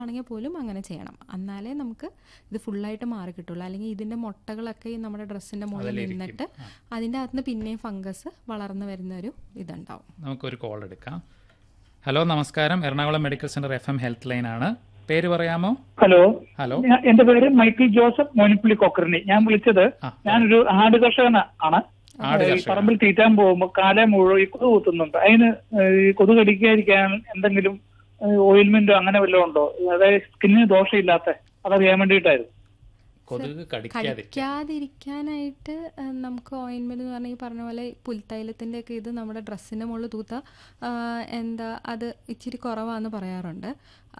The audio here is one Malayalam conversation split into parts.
ആണെങ്കിൽ പോലും അങ്ങനെ ചെയ്യണം. എന്നാലേ നമുക്ക് ഇത് ഫുള്ളായിട്ട് മാറി കിട്ടുള്ളൂ. അല്ലെങ്കിൽ ഇതിൻ്റെ മുട്ടകളൊക്കെ ഈ നമ്മുടെ ഡ്രസ്സിൻ്റെ മുകളിൽ നിന്നിട്ട് അതിൻ്റെ അകത്തുനിന്ന് പിന്നെയും ഫംഗസ് വളർന്നു വരുന്ന ഒരു ഇതുണ്ടാവും. നമുക്കൊരു കോൾ എടുക്കാം. ഹലോ, നമസ്കാരം. Ernakulam medical centre FM health line ആണ്. പേര് പറയാമോ? ഹലോ. ഹലോ, എന്റെ പേര് മൈക്കിൾ ജോസഫ് മോനിപ്പള്ളി കൊക്കറിനി. ഞാൻ വിളിച്ചത്, ഞാനൊരു ആട് കർഷകനാണ്. പറമ്പിൽ തീറ്റാൻ പോകുമ്പോൾ കാലേ മുഴുവൻ ഈ കൊതു കുത്തുന്നുണ്ട്. അതിന് ഈ കൊതു കടിക്കാതിരിക്കാൻ എന്തെങ്കിലും ഓയിൽമെന്റോ അങ്ങനെ വല്ലതും ഉണ്ടോ? അതായത് സ്കിന്നിന് ദോഷമില്ലാത്ത, അതറിയാൻ വേണ്ടിയിട്ടായിരുന്നു. കടിക്കാതിരിക്കാനായിട്ട് നമുക്ക് ഓയിൻമെന്റ് എന്ന് പറഞ്ഞാൽ ഈ പറഞ്ഞ പോലെ പുൽത്തൈലത്തിന്റെ ഒക്കെ ഇത് നമ്മുടെ ഡ്രസ്സിന്റെ മുകളിൽ തൂത്ത അത് ഇച്ചിരി കുറവാന്ന് പറയാറുണ്ട്.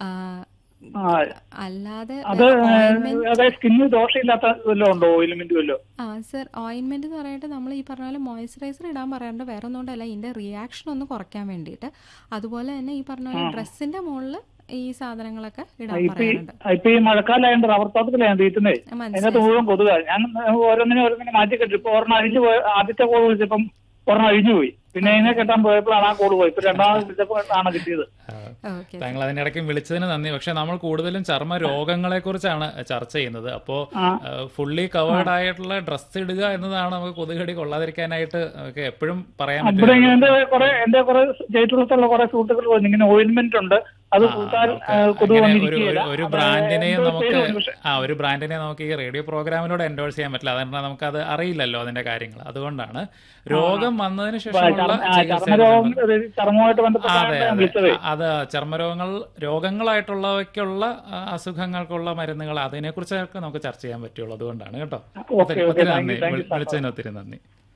അല്ലാതെ സ്കിന്നിന് ദോഷമില്ലാത്ത വല്ലതും ഉണ്ടോ? ഓയിൽമെന്റ് വല്ലോ? സർ, ഓയിൻമെന്റ് എന്ന് പറഞ്ഞിട്ട് നമ്മൾ ഈ പറഞ്ഞ പോലെ മോയ്സ്ചറൈസർ ഇടാൻ പറയാറുണ്ട്. വേറെ ഒന്നുകൊണ്ടല്ല, ഇതിന്റെ റിയാക്ഷൻ ഒന്ന് കുറയ്ക്കാൻ വേണ്ടിയിട്ട്. അതുപോലെ തന്നെ ഈ പറഞ്ഞ പോലെ ഡ്രസ്സിന്റെ മുകളിൽ ഈ സാധനങ്ങളൊക്കെ ഇടാൻ പറയാറുണ്ട്. ഇപ്പൊ ഈ മഴക്കാലമായത് റബ്ബർ തോട്ടത്തിലാണ് തീറ്റുന്നത്. അതിനകത്ത് മുഴുവൻ കൊതുക. ഞാൻ ഓരോന്നിനെ മാറ്റി കെട്ടി. ഇപ്പൊ ഒരെണ്ണം അഴിഞ്ഞു പോയി. ആദ്യത്തെ കോൾ വിളിച്ചപ്പം ഒരെണ്ണം അഴിഞ്ഞു പോയി. പിന്നെ അതിനെ കെട്ടാൻ പോയപ്പോഴാണ് ആ കോള് പോയി. ഇപ്പൊ രണ്ടാമത് വിളിച്ചപ്പോഴാണ് കിട്ടിയത്. താങ്കൾ അതിനിടയ്ക്ക് വിളിച്ചതിന് നന്ദി. പക്ഷെ നമ്മൾ കൂടുതലും ചർമ്മ രോഗങ്ങളെ കുറിച്ചാണ് ചർച്ച ചെയ്യുന്നത്. അപ്പോ ഫുള്ളി കവേർഡ് ആയിട്ടുള്ള ഡ്രസ് ഇടുക എന്നതാണ് നമുക്ക് കൊതുകടി കൊള്ളാതിരിക്കാനായിട്ട് എപ്പോഴും പറയാൻ പറ്റും. എന്റെ കുറെ ജയിറ്റുള്ള കുറെ സുഹൃത്തുക്കൾ പറഞ്ഞു ഇങ്ങനെ ഓയിൽമെന്റ് ഉണ്ട്, അത് ഒരു ബ്രാൻഡിനെ നമുക്ക് ഈ റേഡിയോ പ്രോഗ്രാമിലൂടെ എൻഡോഴ്സ് ചെയ്യാൻ പറ്റില്ല. അതുകൊണ്ട് നമുക്ക് അത് അറിയില്ലല്ലോ അതിന്റെ കാര്യങ്ങൾ. അതുകൊണ്ടാണ് രോഗം വന്നതിന് ശേഷമുള്ള അത് രോഗങ്ങളായിട്ടുള്ളവയ്ക്കുള്ള അസുഖങ്ങൾക്കുള്ള മരുന്നുകൾ, അതിനെ കുറിച്ചൊക്കെ നമുക്ക് ചർച്ച ചെയ്യാൻ പറ്റുള്ളൂ. അതുകൊണ്ടാണ് കേട്ടോ. ഒത്തിരി നന്ദി, വിളിച്ചതിന് ഒത്തിരി നന്ദി.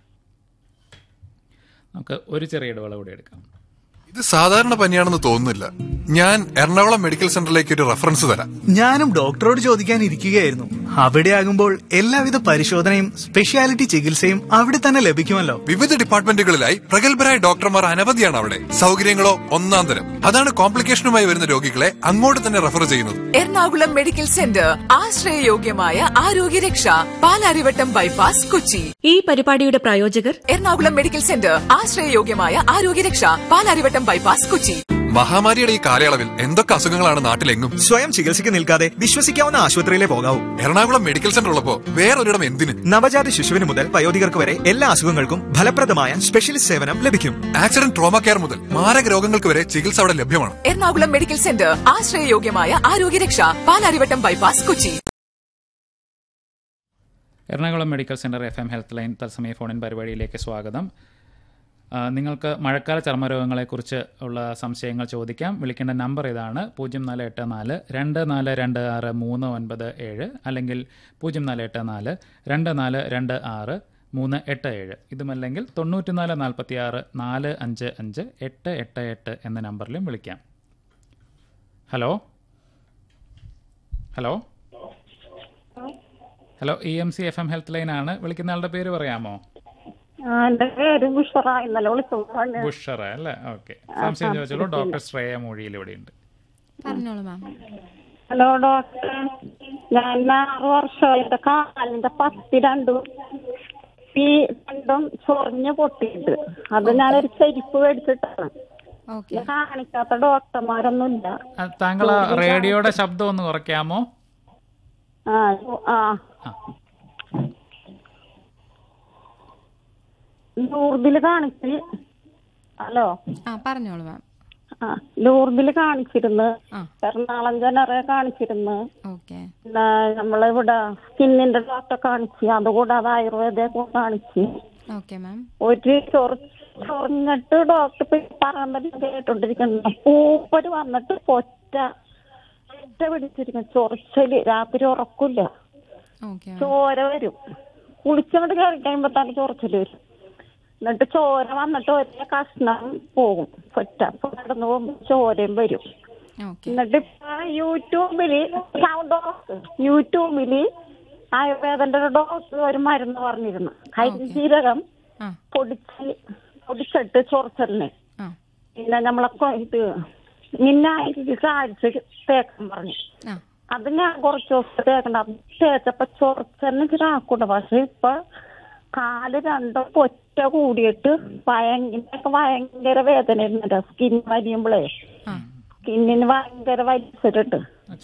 നമുക്ക് ഒരു ചെറിയ ഇടവേള കൂടി എടുക്കാം. ഇത് സാധാരണ പനിയാണെന്ന് തോന്നുന്നില്ല. ഞാൻ എറണാകുളം മെഡിക്കൽ സെന്ററിലേക്ക് ഒരു റെഫറൻസ് തരാം. ഞാനും ഡോക്ടറോട് ചോദിക്കാൻ ഇരിക്കുകയായിരുന്നു. അവിടെ ആകുമ്പോൾ എല്ലാവിധ പരിശോധനയും സ്പെഷ്യാലിറ്റി ചികിത്സയും അവിടെ തന്നെ ലഭിക്കുമല്ലോ. വിവിധ ഡിപ്പാർട്ട്മെന്റുകളിലായി പ്രഗത്ഭരായ ഡോക്ടർമാർ അനവധിയാണ് അവിടെ. സൗകര്യങ്ങളോ ഒന്നാം തരം. അതാണ് കോംപ്ലിക്കേഷനുമായി വരുന്ന രോഗികളെ അങ്ങോട്ട് തന്നെ റെഫർ ചെയ്യുന്നത്. Ernakulam medical centre, ആശ്രയയോഗ്യമായ ആരോഗ്യരക്ഷ, Palarivattom bypass, Kochi. ഈ പരിപാടിയുടെ പ്രായോജകർ Ernakulam medical centre, ആശ്രയയോഗ്യമായ ആരോഗ്യരക്ഷ, Palarivattom bypass, Kochi. മഹാമാരിയുടെ ഈ കാലയളവിൽ എന്തൊക്കെ അസുഖങ്ങളാണ് നാട്ടിലെങ്ങും. സ്വയം ചികിത്സയ്ക്ക് നിൽക്കാതെ വിശ്വസിക്കാവുന്ന ആശുപത്രിയിലെ പോകാവൂ. എറണാകുളം മെഡിക്കൽ സെന്റർ ഉള്ളപ്പോ വേറൊരിടം എന്തിന്? നവജാത ശിശുവിന് മുതൽ വയോധികർക്ക് വരെ എല്ലാ അസുഖങ്ങൾക്കും ഫലപ്രദമായ സ്പെഷ്യലിസ്റ്റ് സേവനം ലഭിക്കും. ആക്സിഡന്റ് ട്രോമ കെയർ മുതൽ മാരക രോഗങ്ങൾക്ക് വരെ ചികിത്സ അവിടെ ലഭ്യമാണ്. Ernakulam medical centre, ആശ്രയയോഗ്യമായ ആരോഗ്യരക്ഷ, Palarivattom bypass, Kochi. Ernakulam medical centre FM health line തത്സമയ ഫോണിൻ പരിപാടിയിലേക്ക് സ്വാഗതം. നിങ്ങൾക്ക് മഴക്കാല ചർമ്മരോഗങ്ങളെക്കുറിച്ച് ഉള്ള സംശയങ്ങൾ ചോദിക്കാം. വിളിക്കേണ്ട നമ്പർ ഇതാണ്: 04842426 അല്ലെങ്കിൽ 04842426 ഇതുമല്ലെങ്കിൽ 9446455888 എന്ന നമ്പറിലും വിളിക്കാം. Hello hello hello, EMC FM health line ആണ്. വിളിക്കുന്ന ആളുടെ പേര് പറയാമോ? എന്റെ പേര് ബുഷറ. ഇന്നലെ ബുഷറ അല്ലേ? ഓക്കെ, സംശയം ചോദിച്ചോളൂ. ഡോക്ടർ ശ്രേയ മൊഴിയിൽ ഇവിടെയുണ്ട്. പറഞ്ഞോളൂ മാം. ഹലോ ഡോക്ടർ, ഞാൻ 6 വർഷമായിട്ട് കാലിന്റെ പത്തി രണ്ടും ചൊറിഞ്ഞ് പൊട്ടിയിട്ട് അത് ഞാനൊരു ചെരുപ്പ് മേടിച്ചിട്ടാണ്. കാണിക്കാത്ത ഡോക്ടർമാരൊന്നുമില്ല. താങ്കൾ റേഡിയോയുടെ ശബ്ദം ഒന്ന് കുറയ്ക്കാമോ? ലൂർദില് കാണിച്ച്. ഹലോ, പറഞ്ഞോളൂ മാം. ലൂർദില് കാണിച്ചിരുന്നു, എറണാകുളം ജനറെ കാണിച്ചിരുന്നു, നമ്മളിവിടെ സ്കിന്നിന്റെ ഡോക്ടറെ കാണിച്ച്, അതുകൂടാതെ ആയുർവേദ കാണിച്ച്. ഒരു ചൊറിഞ്ഞിട്ട് ഡോക്ടർ പറയുന്നത് കേട്ടോണ്ടിരിക്കുന്നു. പൂപ്പര് വന്നിട്ട് ഒറ്റ പിടിച്ചിരിക്കുന്നു. ചൊറിച്ചല്, രാത്രി ഉറക്കില്ല, ചോര വരും. കുളിച്ചങ്ങോട്ട് കയറി കഴിയുമ്പോ തന്നെ ചൊറിച്ചല് വരും. എന്നിട്ട് ചോര വന്നിട്ട് ഒരേ കഷ്ണം പോകും. ഒറ്റ കിടന്നു പോകുമ്പോ ചോരയും വരും. എന്നിട്ട് യൂട്യൂബില് ആയുർവേദന്റെ ഒരു ഡോക്ടർ ഒരു മരുന്ന് പറഞ്ഞിരുന്നു. കരിജീരകം പൊടിച്ചിട്ട് ചൊറിച്ചലിന് പിന്നെ നമ്മളെ ഇത് കാഴ്ച തേക്കാൻ പറഞ്ഞു. അത് ഞാൻ കുറച്ച് ദിവസം തേക്കണ്ട. അത് തേച്ചപ്പോ ചൊറിച്ചലിന് ഇച്ചിരി ആക്കൂട്ട. പക്ഷെ ഇപ്പൊ കാല് രണ്ടും പൊറ്റ കൂടിയിട്ട് ഭയങ്കര വേദന ഇരുന്നില്ല. സ്കിൻ വലിയുമ്പോഴേ സ്കിന്നിന് ഭയങ്കര വലിച്ചിട്ട്